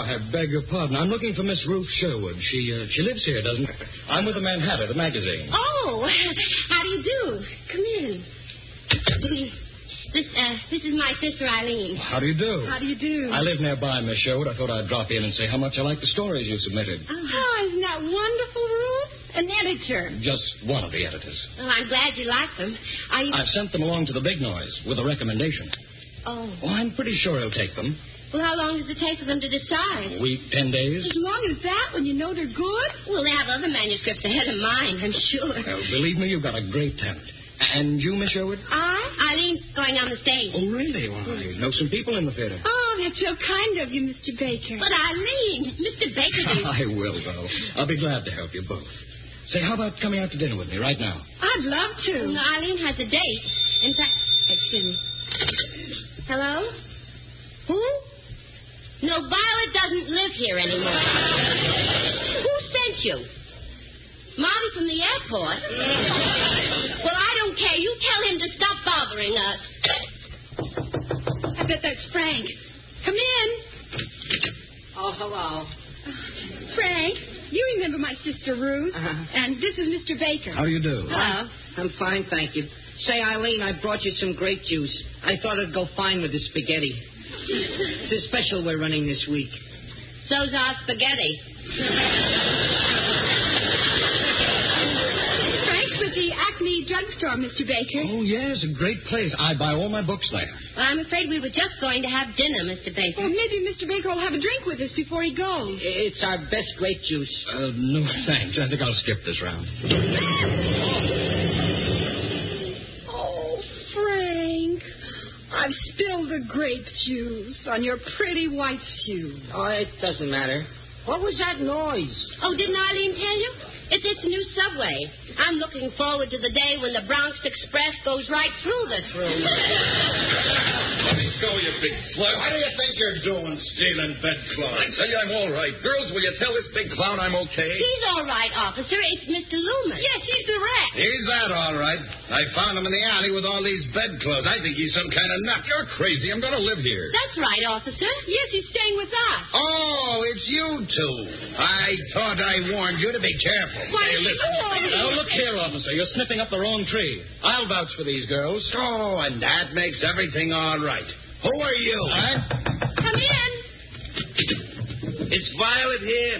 I beg your pardon. I'm looking for Miss Ruth Sherwood. She lives here, doesn't she? I'm with the Manhattan, the magazine. Oh, how do you do? Come in. This is my sister, Eileen. How do you do? How do you do? I live nearby, Miss Sherwood. I thought I'd drop in and say how much I like the stories you submitted. Oh, isn't that wonderful, Ruth? An editor. Just one of the editors. Oh, I'm glad you like them. I've sent them along to the Big Noise with a recommendation. Oh. Oh, I'm pretty sure he'll take them. Well, how long does it take for them to decide? A week, 10 days. As long as that, when you know they're good? Well, they have other manuscripts ahead of mine, I'm sure. Well, believe me, you've got a great talent. And you, Miss Sherwood? Eileen's going on the stage. Oh, really? Well, I know some people in the theater. Oh, that's so kind of you, Mr. Baker. But Eileen, Mr. Baker didn't... I will, though. I'll be glad to help you both. Say, how about coming out to dinner with me right now? I'd love to. No, Eileen has a date. In fact, excuse me. Hello? Who? No, Violet doesn't live here anymore. Who sent you? Marty from the airport? Well, I don't care. You tell him to stop bothering us. I bet that's Frank. Come in. Oh, hello. Frank, you remember my sister Ruth? Uh-huh. And this is Mr. Baker. How do you do? Hello. I'm fine, thank you. Say, Eileen, I brought you some grape juice. I thought it'd go fine with the spaghetti. It's a special we're running this week. So's our spaghetti. Frank's with the Acme drugstore, Mr. Baker. Oh, yes, a great place. I buy all my books there. Well, I'm afraid we were just going to have dinner, Mr. Baker. Well, maybe Mr. Baker will have a drink with us before he goes. It's our best grape juice. No, thanks. I think I'll skip this round. Oh, Frank, I've spilled the grape juice on your pretty white shoe. Oh, it doesn't matter. What was that noise? Oh, didn't Eileen tell you? It's a new subway. I'm looking forward to the day when the Bronx Express goes right through this room. Let me go, you big slut. What do you think you're doing, stealing bedclothes? I tell you I'm all right. Girls, will you tell this big clown I'm okay? He's all right, officer. It's Mr. Loomis. Yes, he's the rat. He's that, all right. I found him in the alley with all these bedclothes. I think he's some kind of nut. You're crazy. I'm going to live here. That's right, officer. Yes, he's staying with us. Oh, it's you two. I thought I warned you to be careful. Hey, listen. Now, look here, officer. You're sniffing up the wrong tree. I'll vouch for these girls. Oh, and that makes everything all right. Who are you? Come in. Is Violet here?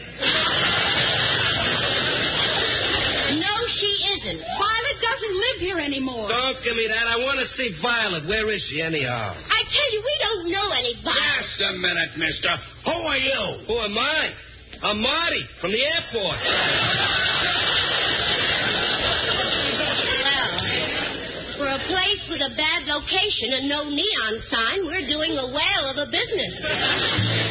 No, she isn't. Violet doesn't live here anymore. Don't give me that. I want to see Violet. Where is she, anyhow? I tell you, we don't know any Violet. Just a minute, mister. Who are you? Who am I? I'm Marty from the airport. Well, for a place with a bad location and no neon sign, we're doing a whale of a business.